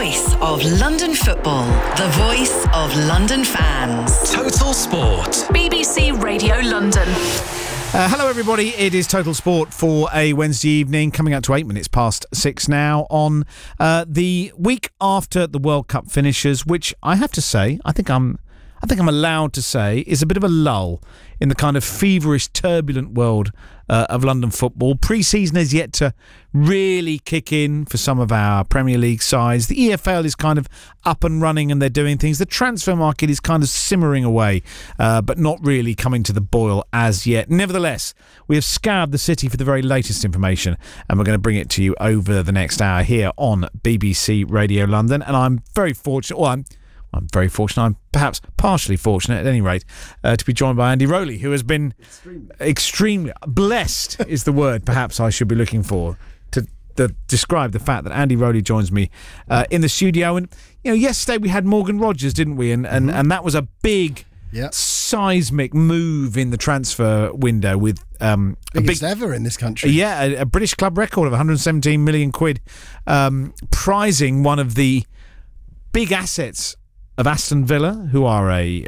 voice of London football. The voice of London fans. Total Sport. BBC Radio London. Hello everybody, it is Total Sport for a Wednesday evening, coming up to 8 minutes past 6 now on the week after the World Cup finishes, which I have to say, I think I'm allowed to say, is a bit of a lull in the kind of feverish, turbulent world of London football. Pre-season has yet to really kick in for some of our Premier League sides. The EFL is kind of up and running and they're doing things. The transfer market is kind of simmering away, but not really coming to the boil as yet. Nevertheless, we have scoured the city for the very latest information and we're going to bring it to you over the next hour here on BBC Radio London. And I'm very fortunate, I'm very fortunate, I'm perhaps partially fortunate at any rate, to be joined by Andy Rowley, who has been extremely blessed is the word perhaps I should be looking for to describe the fact that Andy Rowley joins me in the studio. And, you know, yesterday we had Morgan Rogers, didn't we? And that was a big seismic move in the transfer window with biggest ever in this country. Yeah, a British club record of 117 million quid, prizing one of the big assets of Aston Villa, who are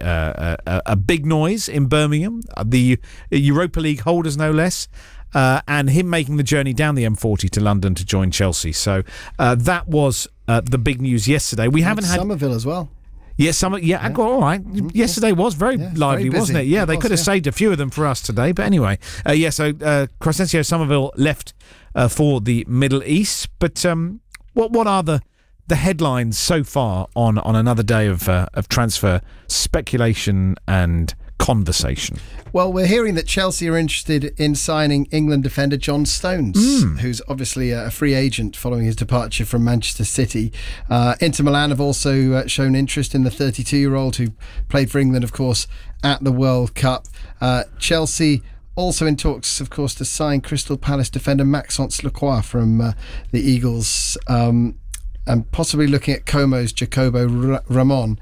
a big noise in Birmingham, the Europa League holders no less, and him making the journey down the M40 to London to join Chelsea. So that was the big news yesterday. We haven't had Somerville as well. Yes, all right. Yesterday was very lively, very wasn't it? Yeah, they could have saved a few of them for us today. But anyway, so Crescencio Somerville left for the Middle East. But what are the headlines so far on another day of transfer speculation and conversation? Well, we're hearing that Chelsea are interested in signing England defender John Stones, who's obviously a free agent following his departure from Manchester City. Inter Milan have also shown interest in the 32-year-old who played for England, of course, at the World Cup. Chelsea also in talks, of course, to sign Crystal Palace defender Maxence Lacroix from the Eagles. And possibly looking at Como's Jacobo Ramon.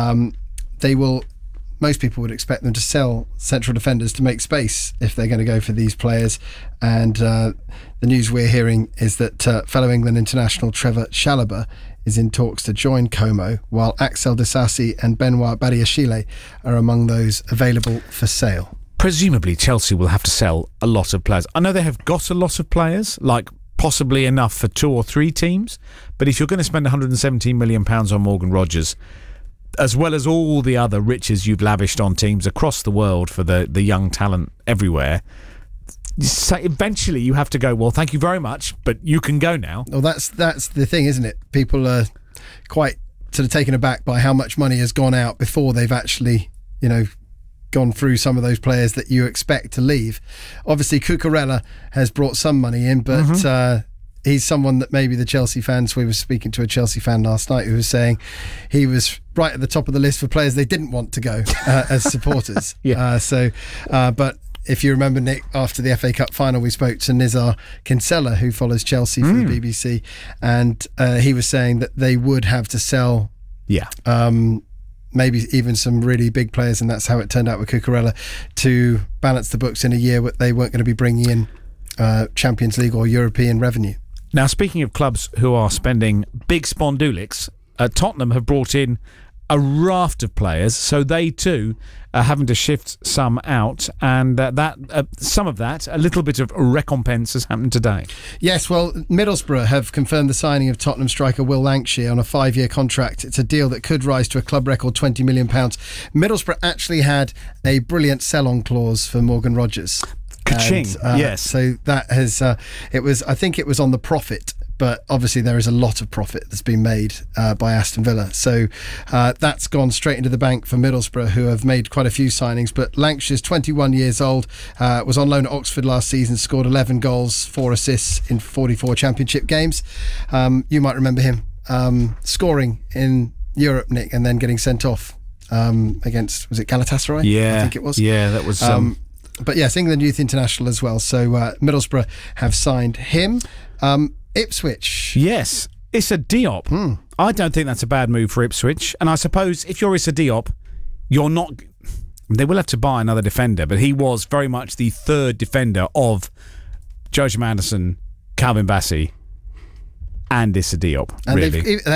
Most people would expect them to sell central defenders to make space if they're going to go for these players. And the news we're hearing is that fellow England international Trevor Chalobah is in talks to join Como, while Axel Disasi and Benoit Badiashile are among those available for sale. Presumably Chelsea will have to sell a lot of players. I know they have got a lot of players, like possibly enough for 2 or 3 teams, but if you're going to spend £117 million on Morgan Rogers, as well as all the other riches you've lavished on teams across the world for the young talent everywhere, so eventually you have to go, well, thank you very much, but you can go now. Well, that's the thing, isn't it? People are quite sort of taken aback by how much money has gone out before they've actually, gone through some of those players that you expect to leave. Obviously, Cucurella has brought some money in, but he's someone that maybe the Chelsea fans, we were speaking to a Chelsea fan last night who was saying he was right at the top of the list for players they didn't want to go as supporters. But if you remember, Nick, after the FA Cup final, we spoke to Nizar Kinsella, who follows Chelsea for the BBC, and he was saying that they would have to sell maybe even some really big players, and that's how it turned out with Cucurella, to balance the books in a year where they weren't going to be bringing in Champions League or European revenue. Now, speaking of clubs who are spending big spondulics, Tottenham have brought in a raft of players, so they too are having to shift some out, and some of that, a little bit of recompense has happened today. Yes, well, Middlesbrough have confirmed the signing of Tottenham striker Will Lancashire on a 5-year contract. It's a deal that could rise to a club record £20 million. Middlesbrough actually had a brilliant sell-on clause for Morgan Rogers. Ka-ching, yes. So that has, I think it was on the profit, but obviously there is a lot of profit that's been made by Aston Villa. So that's gone straight into the bank for Middlesbrough, who have made quite a few signings. But Lancashire's 21 years old, was on loan at Oxford last season, scored 11 goals, 4 assists in 44 championship games. You might remember him scoring in Europe, Nick, and then getting sent off against, was it Galatasaray? Yeah, I think it was. Yeah, that was... But yes, England Youth International as well. So Middlesbrough have signed him. Ipswich. Yes, Issa Diop. I don't think that's a bad move for Ipswich. And I suppose if you're Issa Diop, you're not... They will have to buy another defender, but he was very much the third defender of Joachim Andersen, Calvin Bassey, and Issa Diop, And really. they